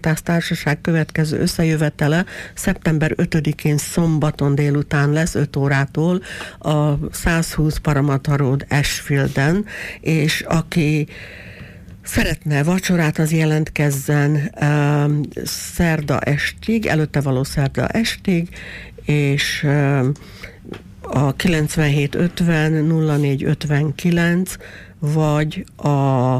Társaság következő összejövetele szeptember 5-én szombaton délután lesz 5 órától a 120 Parramatta Road Ashfielden, és aki szeretne vacsorát, az jelentkezzen szerda estig, előtte való szerda estig, és a 9750 0459 vagy a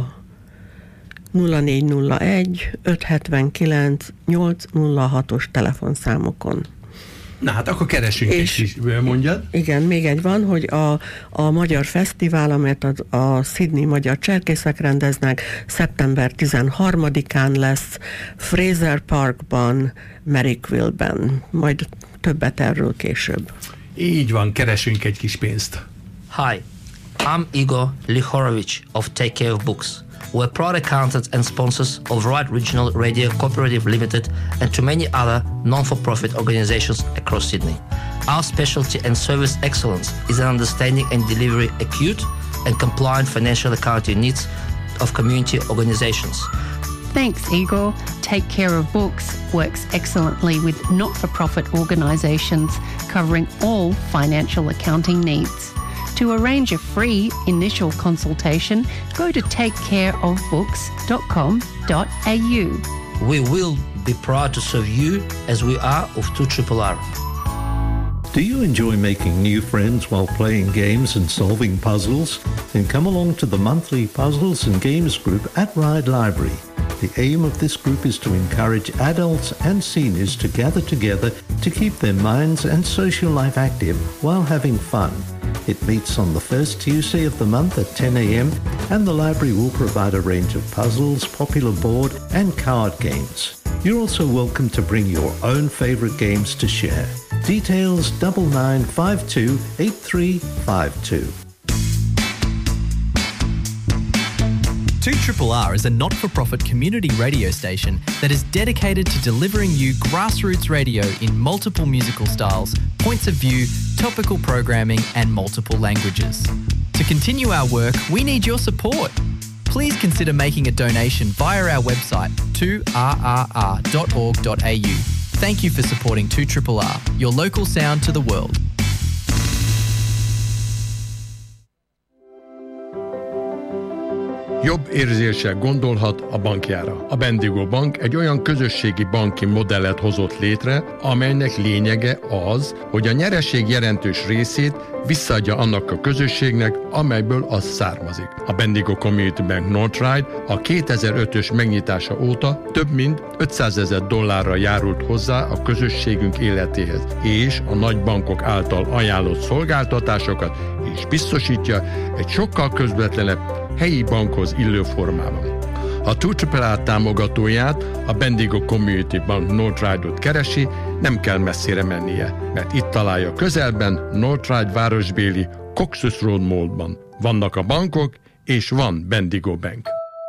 0401 579 806-os telefonszámokon. Na hát akkor keresünk egy kis, mondjad. Igen, még egy van, hogy a Magyar Fesztivál, amelyet a Sydney Magyar Cserkészek rendeznek, szeptember 13-án lesz Fraser Parkban, Merrickville-ben. Majd többet erről később. Így van, keresünk egy kis pénzt. Hi, I'm Igor Lihorovich of Take Care of Books. We're proud accountants and sponsors of Right Regional Radio Cooperative Limited and to many other non-for-profit organizations across Sydney. Our specialty and service excellence is in understanding and delivering acute and compliant financial accounting needs of community organizations. Thanks, Igor. Take Care of Books works excellently with not-for-profit organisations covering all financial accounting needs. To arrange a free initial consultation, go to takecareofbooks.com.au. We will be proud to serve you as we are of 2RRR. Do you enjoy making new friends while playing games and solving puzzles? Then come along to the monthly Puzzles and Games group at Ryde Library. The aim of this group is to encourage adults and seniors to gather together to keep their minds and social life active while having fun. It meets on the first Tuesday of the month at 10 a.m. and the library will provide a range of puzzles, popular board and card games. You're also welcome to bring your own favourite games to share. Details 9952 8352. 2RRR is a not-for-profit community radio station that is dedicated to delivering you grassroots radio in multiple musical styles, points of view, topical programming and multiple languages. To continue our work, we need your support. Please consider making a donation via our website 2rrr.org.au. Thank you for supporting 2RRR, your local sound to the world. Jobb érzéssel gondolhat a bankjára. A Bendigo Bank egy olyan közösségi banki modellet hozott létre, amelynek lényege az, hogy a nyereség jelentős részét visszaadja annak a közösségnek, amelyből az származik. A Bendigo Community Bank North Ryde a 2005-ös megnyitása óta több mint $500,000 járult hozzá a közösségünk életéhez, és a nagy bankok által ajánlott szolgáltatásokat is biztosítja egy sokkal közvetlenebb helyi bankhoz illő formában. Ha 2RRR támogatóját, a Bendigo Community Bank North Ryde-ot keresi, nem kell messzire mennie, mert itt találja közelben North Ryde városbéli Coxus Road Mallban. Vannak a bankok, és van Bendigo Bank.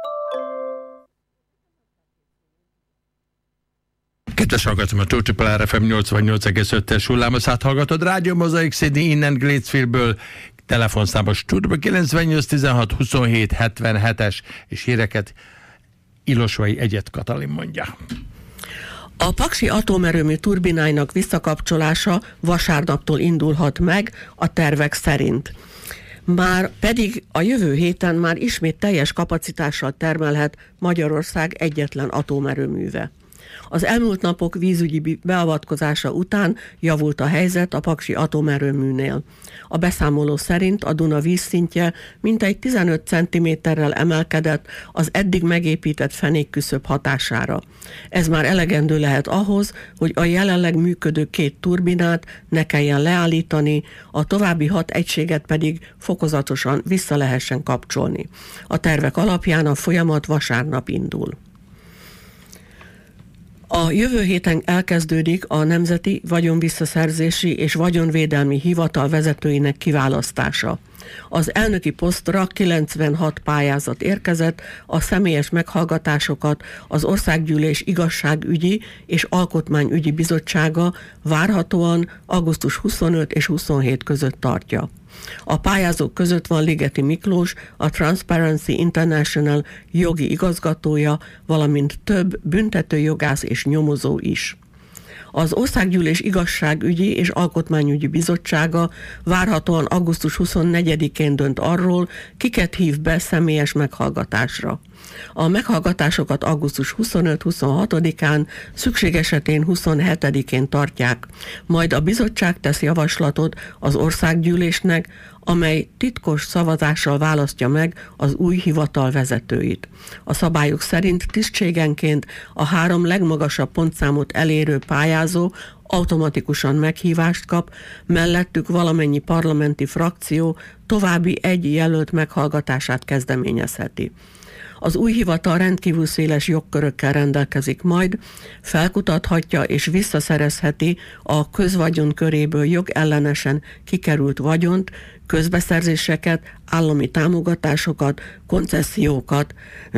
Kedves hallgatom, a 2RRR FM 88,5-es hullámhosszát hallgatod, Rádió Mozaik Sydney innen Gatesfieldből, telefonszámos stúdióban 98 16 27 77-es, és híreket Ilosvai Egyet Katalin mondja. A Paksi atomerőmű turbináinak visszakapcsolása vasárnaptól indulhat meg a tervek szerint. Már pedig a jövő héten már ismét teljes kapacitással termelhet Magyarország egyetlen atomerőműve. Az elmúlt napok vízügyi beavatkozása után javult a helyzet a Paksi atomerőműnél. A beszámoló szerint a Duna vízszintje mintegy 15 cm-rel emelkedett az eddig megépített fenékküszöb hatására. Ez már elegendő lehet ahhoz, hogy a jelenleg működő 2 turbinát ne kelljen leállítani, a további 6 egységet pedig fokozatosan vissza lehessen kapcsolni. A tervek alapján a folyamat vasárnap indul. A jövő héten elkezdődik a Nemzeti Vagyonvisszaszerzési és Vagyonvédelmi Hivatal vezetőinek kiválasztása. Az elnöki posztra 96 pályázat érkezett, a személyes meghallgatásokat az Országgyűlés Igazságügyi és Alkotmányügyi Bizottsága várhatóan augusztus 25 és 27 között tartja. A pályázók között van Ligeti Miklós, a Transparency International jogi igazgatója, valamint több büntetőjogász és nyomozó is. Az Országgyűlés Igazságügyi és Alkotmányügyi Bizottsága várhatóan augusztus 24-én dönt arról, kiket hív be személyes meghallgatásra. A meghallgatásokat augusztus 25-26-án, szükség esetén 27-én tartják, majd a bizottság tesz javaslatot az országgyűlésnek, amely titkos szavazással választja meg az új hivatal vezetőit. A szabályok szerint tisztségenként a 3 legmagasabb pontszámot elérő pályázó automatikusan meghívást kap, mellettük valamennyi parlamenti frakció további egy jelölt meghallgatását kezdeményezheti. Az új hivatal rendkívül széles jogkörökkel rendelkezik majd, felkutathatja és visszaszerezheti a közvagyon köréből jogellenesen kikerült vagyont, közbeszerzéseket, állami támogatásokat, koncesziókat,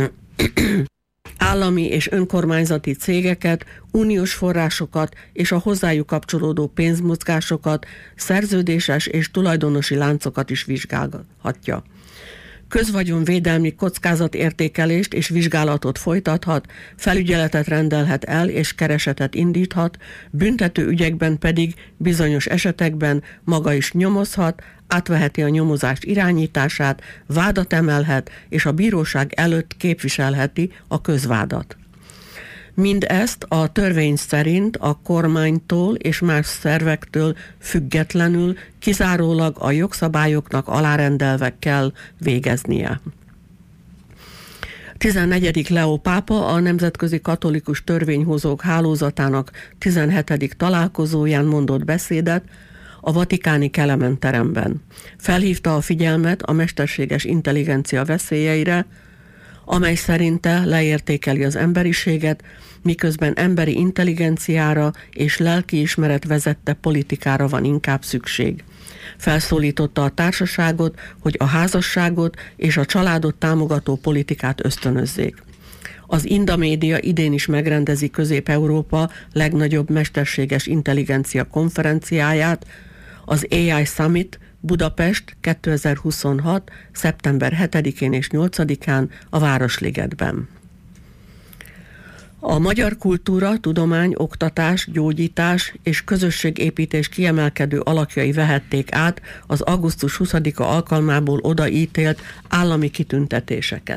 állami és önkormányzati cégeket, uniós forrásokat és a hozzájuk kapcsolódó pénzmozgásokat, szerződéses és tulajdonosi láncokat is vizsgálhatja. Közvagyonvédelmi kockázatértékelést és vizsgálatot folytathat, felügyeletet rendelhet el és keresetet indíthat, büntető ügyekben pedig bizonyos esetekben maga is nyomozhat, átveheti a nyomozás irányítását, vádat emelhet és a bíróság előtt képviselheti a közvádat. Mindezt a törvény szerint a kormánytól és más szervektől függetlenül kizárólag a jogszabályoknak alárendelve kell végeznie. 14. Leó pápa a Nemzetközi Katolikus Törvényhozók Hálózatának 17. találkozóján mondott beszédet a vatikáni Kelemen teremben. Felhívta a figyelmet a mesterséges intelligencia veszélyeire, amely szerinte leértékeli az emberiséget, miközben emberi intelligenciára és lelkiismeret vezette politikára van inkább szükség. Felszólította a társaságot, hogy a házasságot és a családot támogató politikát ösztönözzék. Az Indamédia idén is megrendezi Közép-Európa legnagyobb mesterséges intelligencia konferenciáját, az AI Summit Budapest 2026. szeptember 7-én és 8-án a Városligetben. A magyar kultúra, tudomány, oktatás, gyógyítás és közösségépítés kiemelkedő alakjai vehették át az augusztus 20-a alkalmából odaítélt állami kitüntetéseket.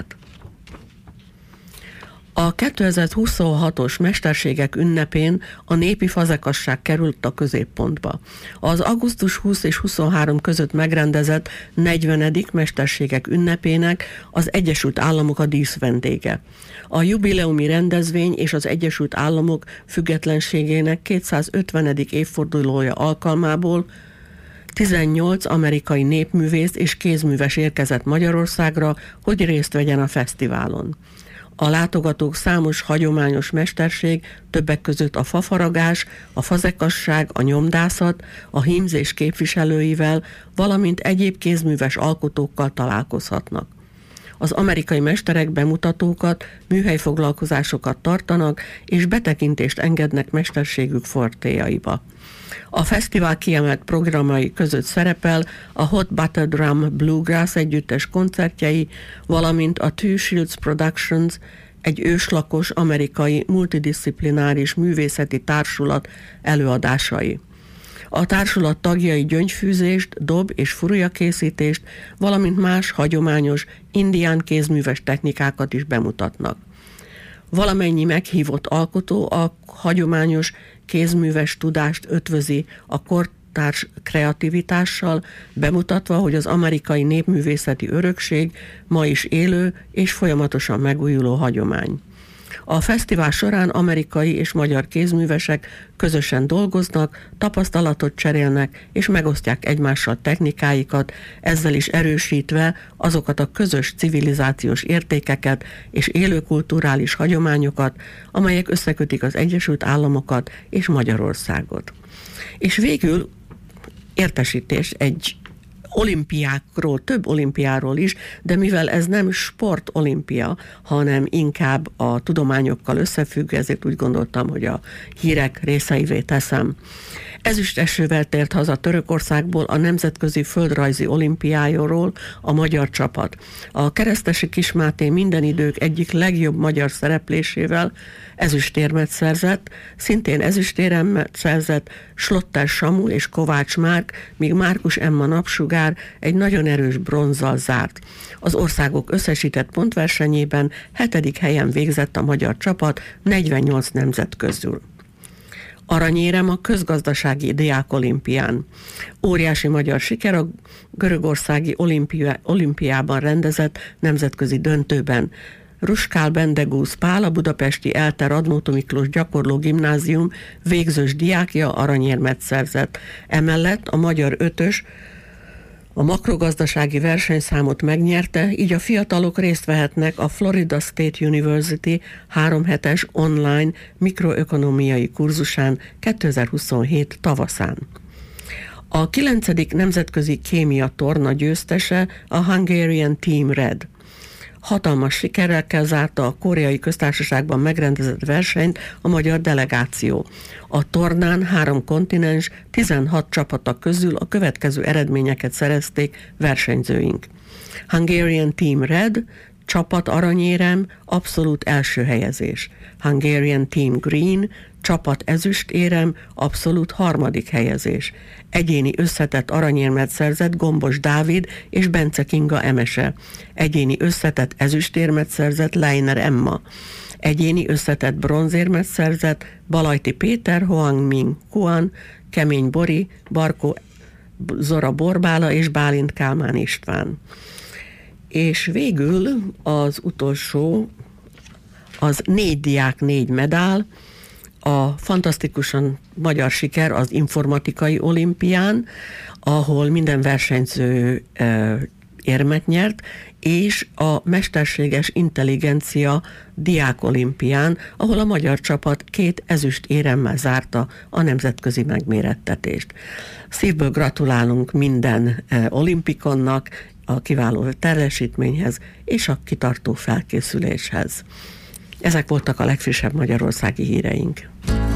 A 2026-os mesterségek ünnepén a népi fazekasság került a középpontba. Az augusztus 20 és 23 között megrendezett 40. mesterségek ünnepének az Egyesült Államok a díszvendége. A jubileumi rendezvény és az Egyesült Államok függetlenségének 250. évfordulója alkalmából 18 amerikai népművész és kézműves érkezett Magyarországra, hogy részt vegyen a fesztiválon. A látogatók számos hagyományos mesterség, többek között a fafaragás, a fazekasság, a nyomdászat, a hímzés képviselőivel, valamint egyéb kézműves alkotókkal találkozhatnak. Az amerikai mesterek bemutatókat, műhelyfoglalkozásokat tartanak, és betekintést engednek mesterségük fortéjaiba. A fesztivál kiemelt programjai között szerepel a Hot Butter Drum Bluegrass együttes koncertjei, valamint a Two Shields Productions, egy őslakos amerikai multidisziplináris művészeti társulat előadásai. A társulat tagjai gyöngyfűzést, dob- és furujakészítést, valamint más hagyományos indián kézműves technikákat is bemutatnak. Valamennyi meghívott alkotó a hagyományos kézműves tudást ötvözi a kortárs kreativitással, bemutatva, hogy az amerikai népművészeti örökség ma is élő és folyamatosan megújuló hagyomány. A fesztivál során amerikai és magyar kézművesek közösen dolgoznak, tapasztalatot cserélnek és megosztják egymással technikáikat, ezzel is erősítve azokat a közös civilizációs értékeket és élő kulturális hagyományokat, amelyek összekötik az Egyesült Államokat és Magyarországot. És végül értesítés egy olimpiákról, több olimpiáról is, de mivel ez nem sportolimpia, hanem inkább a tudományokkal összefügg, ezért úgy gondoltam, hogy a hírek részeivé teszem. Ezüstesővel tért haza Törökországból a Nemzetközi Földrajzi Olimpiájáról a magyar csapat. A Keresztesi Kismáté minden idők egyik legjobb magyar szereplésével ezüstérmet szerzett, szintén ezüstérmet szerzett Slotter Samu és Kovács Márk, míg Márkus Emma Napsugár egy nagyon erős bronzzal zárt. Az országok összesített pontversenyében 7. helyen végzett a magyar csapat 48 nemzet közül. Aranyérem a közgazdasági diákolimpián. Óriási magyar siker a görögországi olimpiában rendezett nemzetközi döntőben. Ruskál Bendegúz Pál, a budapesti ELTE Radnóti Miklós Gyakorló Gimnázium végzős diákja aranyérmet szerzett. Emellett a magyar ötös a makrogazdasági versenyszámot megnyerte, így a fiatalok részt vehetnek a Florida State University 3 hetes online mikroökonomiai kurzusán 2027 tavaszán. A 9. nemzetközi kémia torna győztese a Hungarian Team Red. Hatalmas sikerrel zárta a Koreai Köztársaságban megrendezett versenyt a magyar delegáció. A tornán 3 kontinens, 16 csapata közül a következő eredményeket szerezték versenyzőink. Hungarian Team Red, csapat aranyérem, abszolút első helyezés. Hungarian Team Green, csapat ezüstérem, abszolút 3. helyezés. Egyéni összetett aranyérmet szerzett Gombos Dávid és Bence Kinga Emese. Egyéni összetett ezüstérmet szerzett Leiner Emma. Egyéni összetett bronzérmet szerzett Balajti Péter, Hoang Ming Kuan, Kemény Bori, Barkó Zora Borbála és Bálint Kálmán István. És végül az utolsó, az 4 diák, 4 medál, a fantasztikusan magyar siker az informatikai olimpián, ahol minden versenyző érmet nyert, és a mesterséges intelligencia diákolimpián, ahol a magyar csapat 2 ezüst éremmel zárta a nemzetközi megmérettetést. Szívből gratulálunk minden olimpikonnak a kiváló teljesítményhez és a kitartó felkészüléshez. Ezek voltak a legfrissebb magyarországi híreink.